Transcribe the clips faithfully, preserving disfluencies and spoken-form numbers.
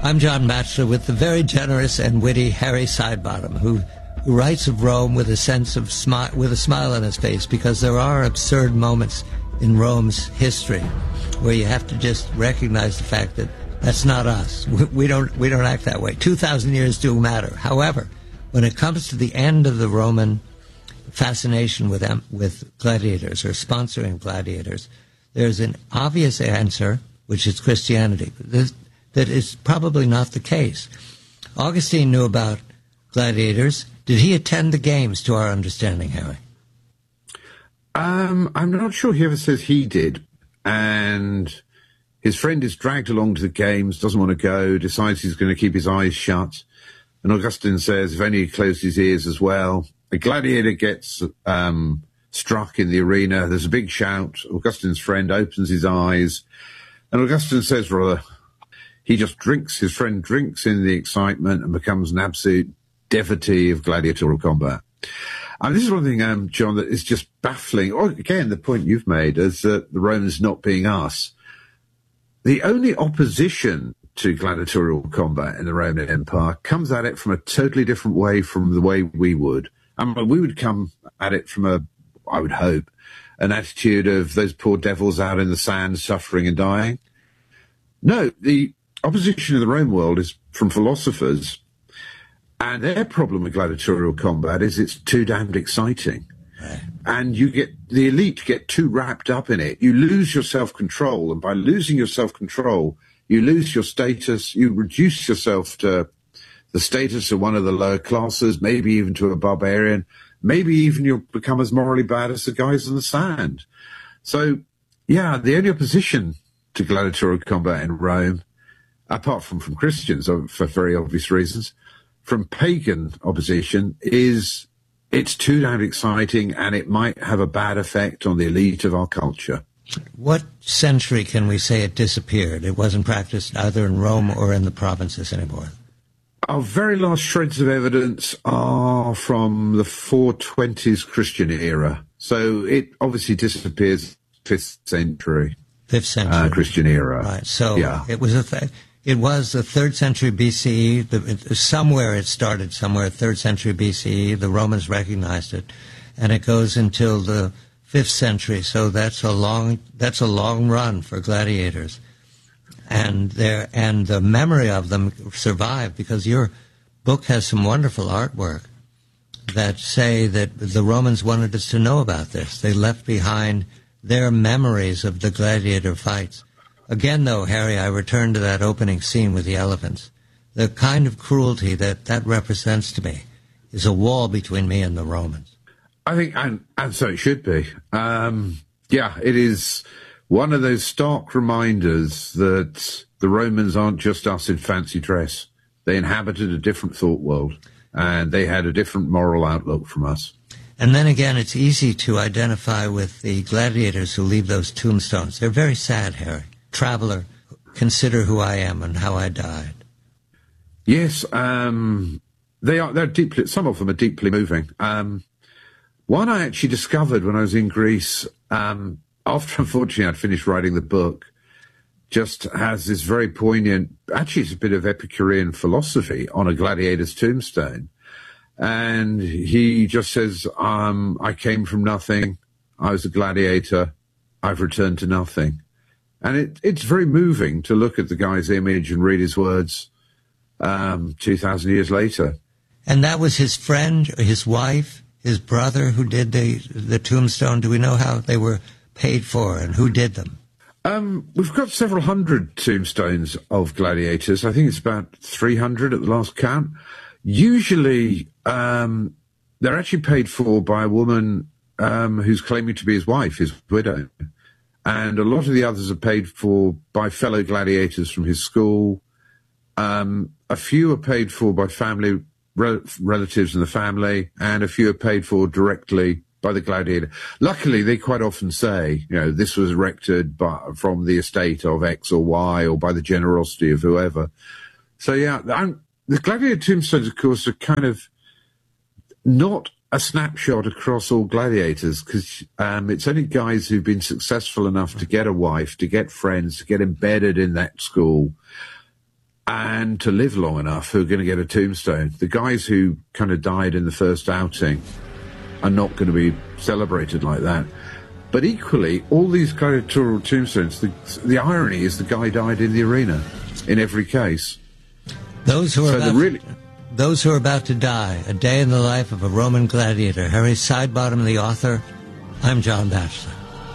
I'm John Batchelor with the very generous and witty Harry Sidebottom, who, who writes of Rome with a sense of smi- with a smile on his face, because there are absurd moments in Rome's history where you have to just recognize the fact that that's not us. We, we don't we don't act that way. Two thousand years do matter. However, when it comes to the end of the Roman fascination with em- with gladiators or sponsoring gladiators, there's an obvious answer, which is Christianity. This, that is probably not the case. Augustine knew about gladiators. Did he attend the games, to our understanding, Harry? Um, I'm not sure he ever says he did. And his friend is dragged along to the games, doesn't want to go, decides he's going to keep his eyes shut. And Augustine says, if only he closed his ears as well. A gladiator gets um, struck in the arena. There's a big shout. Augustine's friend opens his eyes. And Augustine says, rather, he just drinks, his friend drinks in the excitement and becomes an absolute devotee of gladiatorial combat. And this is one thing, um, John, that is just baffling. Or again, the point you've made is that the Romans not being us. The only opposition to gladiatorial combat in the Roman Empire comes at it from a totally different way from the way we would. I mean, we would come at it from a, I would hope, an attitude of those poor devils out in the sand suffering and dying. No, the opposition in the Roman world is from philosophers, and their problem with gladiatorial combat is it's too damned exciting. Right. And you get, the elite get too wrapped up in it. You lose your self-control, and by losing your self-control, you lose your status, you reduce yourself to the status of one of the lower classes, maybe even to a barbarian, maybe even you'll become as morally bad as the guys in the sand. So, yeah, the only opposition to gladiatorial combat in Rome, apart from from Christians, for very obvious reasons, from pagan opposition, is it's too damn exciting and it might have a bad effect on the elite of our culture. What century can we say it disappeared? It wasn't practiced either in Rome or in the provinces anymore. Our very last shreds of evidence are from the four twenties Christian era. So it obviously disappears fifth century. Fifth century. Uh, Christian era. Right. So yeah. it was a th- it was the third century B C E. The, it, somewhere it started somewhere, third century B C E. The Romans recognized it. And it goes until the fifth century. So that's a long that's a long run for gladiators. And there, and the memory of them survived, because your book has some wonderful artwork that say that the Romans wanted us to know about this. They left behind their memories of the gladiator fights. Again, though, Harry, I return to that opening scene with the elephants. The kind of cruelty that that represents to me is a wall between me and the Romans. I think, and, and so it should be. Um, yeah, it is one of those stark reminders that the Romans aren't just us in fancy dress. They inhabited a different thought world, and they had a different moral outlook from us. And then again, it's easy to identify with the gladiators who leave those tombstones. They're very sad, Harry. Traveler, consider who I am and how I died. Yes, um, they are. They're deeply. Some of them are deeply moving. Um, one I actually discovered when I was in Greece, um, after unfortunately I'd finished writing the book, just has this very poignant. Actually, it's a bit of Epicurean philosophy on a gladiator's tombstone. And he just says, um, I came from nothing. I was a gladiator. I've returned to nothing. And it, it's very moving to look at the guy's image and read his words um, two thousand years later. And that was his friend, his wife, his brother who did the, the tombstone. Do we know how they were paid for and who did them? Um, we've got several hundred tombstones of gladiators. I think it's about three hundred at the last count. Usually, um, they're actually paid for by a woman um, who's claiming to be his wife, his widow. And a lot of the others are paid for by fellow gladiators from his school. Um, a few are paid for by family, rel- relatives in the family, and a few are paid for directly by the gladiator. Luckily, they quite often say, you know, this was erected by, from the estate of X or Y, or by the generosity of whoever. So, yeah, I'm, the gladiator tombstones, of course, are kind of not a snapshot across all gladiators, because um, it's only guys who've been successful enough to get a wife, to get friends, to get embedded in that school. and to live long enough who are going to get a tombstone. The guys who kind of died in the first outing are not going to be celebrated like that. But equally, all these gladiatorial tombstones, the, the irony is the guy died in the arena in every case. Those who are So about, the really, those who are about to die, a day in the life of a Roman gladiator. Harry Sidebottom, the author. I'm John Batchelor.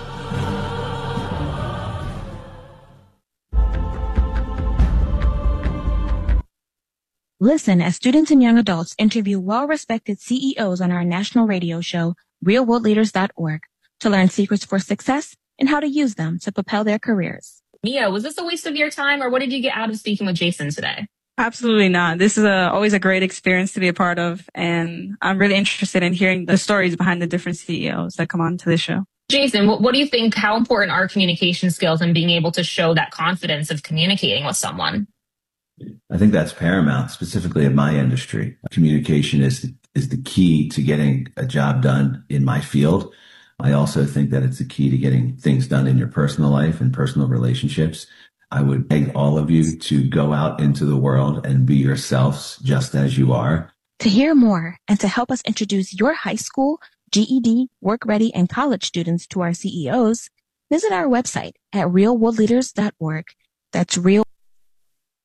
Listen as students and young adults interview well-respected C E Os on our national radio show, real world leaders dot org, to learn secrets for success and how to use them to propel their careers. Mia, was this a waste of your time, or what did you get out of speaking with Jason today? Absolutely not. This is a, always a great experience to be a part of, and I'm really interested in hearing the stories behind the different C E Os that come on to this show. Jason, what, what do you think, how important are communication skills and being able to show that confidence of communicating with someone? I think that's paramount, specifically in my industry. Communication is the, is the key to getting a job done in my field. I also think that it's the key to getting things done in your personal life and personal relationships. I would beg all of you to go out into the world and be yourselves just as you are. To hear more and to help us introduce your high school, G E D, work ready, and college students to our C E Os, visit our website at real world leaders dot org. That's real